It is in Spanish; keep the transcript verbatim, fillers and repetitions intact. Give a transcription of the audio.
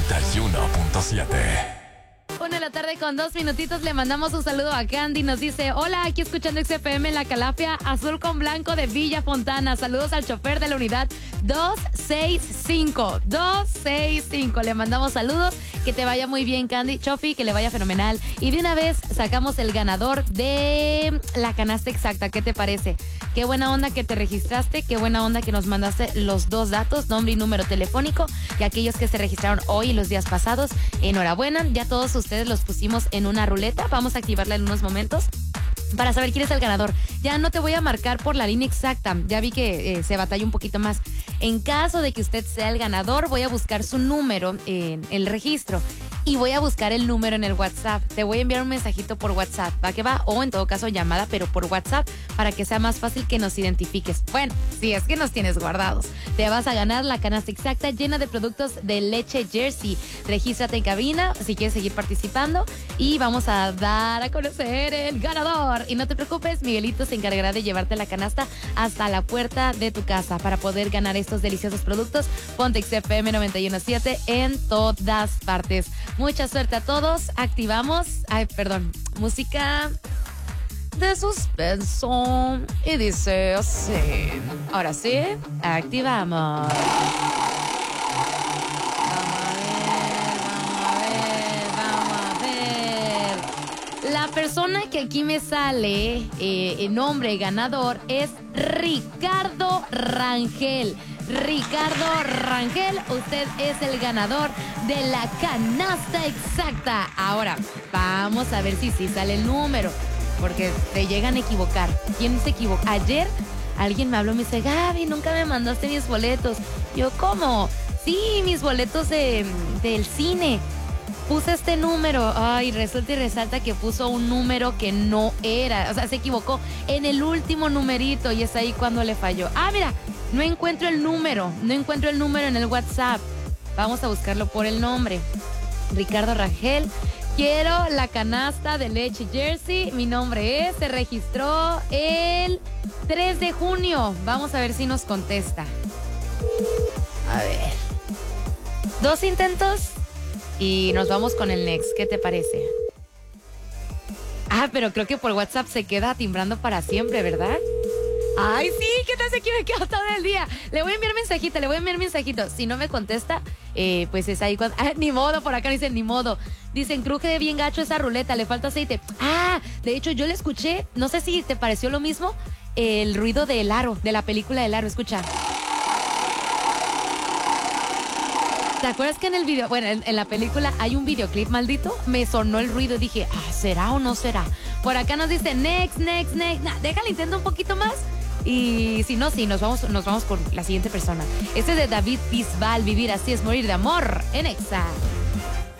noventa y uno punto siete. Una de la tarde con dos minutitos, le mandamos un saludo a Candy. Nos dice, hola, aquí escuchando X F M en la Calafia Azul con Blanco de Villa Fontana. Saludos al chofer de la unidad doscientos sesenta y cinco. doscientos sesenta y cinco. Le mandamos saludos. Que te vaya muy bien, Candy. Chofi, que le vaya fenomenal. Y de una vez sacamos el ganador de la canasta exacta. ¿Qué te parece? Qué buena onda que te registraste. Qué buena onda que nos mandaste los dos datos, nombre y número telefónico. Y aquellos que se registraron hoy y los días pasados, enhorabuena. Ya todos ustedes los pusimos en una ruleta. Vamos a activarla en unos momentos para saber quién es el ganador. Ya no te voy a marcar por la línea exacta. Ya vi que eh, se batalla un poquito más. En caso de que usted sea el ganador, voy a buscar su número en el registro y voy a buscar el número en el WhatsApp. Te voy a enviar un mensajito por WhatsApp, ¿va que va? O en todo caso llamada, pero por WhatsApp, para que sea más fácil que nos identifiques. Bueno, si es que nos tienes guardados. Te vas a ganar la canasta exacta llena de productos de leche Jersey. Regístrate en cabina si quieres seguir participando y vamos a dar a conocer el ganador. Y no te preocupes, Miguelito se encargará de llevarte la canasta hasta la puerta de tu casa para poder ganar estos deliciosos productos. Ponte X F M noventa y uno punto siete en todas partes. Mucha suerte a todos. Activamos. Ay, perdón. Música de suspenso. Y dice así. Ahora sí, activamos. La persona que aquí me sale, eh, el nombre ganador, es Ricardo Rangel. Ricardo Rangel, usted es el ganador de la canasta exacta. Ahora, vamos a ver si sí sale el número, porque te llegan a equivocar. ¿Quién se equivoca? Ayer alguien me habló y me dice, Gaby, nunca me mandaste mis boletos. Yo, ¿cómo? Sí, mis boletos de, del cine. Puse este número, ay, resulta y resalta que puso un número que no era, o sea, se equivocó en el último numerito y es ahí cuando le falló. Ah, mira, no encuentro el número, no encuentro el número en el WhatsApp. Vamos a buscarlo por el nombre. Ricardo Rangel, quiero la canasta de leche Jersey, mi nombre es, se registró el tres de junio. Vamos a ver si nos contesta. A ver. Dos intentos. Y nos vamos con el next. ¿Qué te parece? Ah, pero creo que por WhatsApp se queda timbrando para siempre, ¿verdad? Ay, sí, ¿qué tal se equivocó todo el día? Le voy a enviar mensajito, le voy a enviar mensajito. Si no me contesta, eh, pues es ahí cuando... Ah, ni modo, por acá dicen, ni modo. Dicen, cruje bien gacho esa ruleta, le falta aceite. Ah, de hecho, yo le escuché, no sé si te pareció lo mismo, el ruido del aro, de la película del aro, escucha. ¿Te acuerdas que en el video, bueno, en, en la película hay un videoclip maldito? Me sonó el ruido y dije, ah, ¿será o no será? Por acá nos dice, next, next, next. Nah, déjale, intento un poquito más. Y si no, sí, nos vamos, nos vamos con la siguiente persona. Este es de David Bisbal, Vivir así es morir de amor en Exa.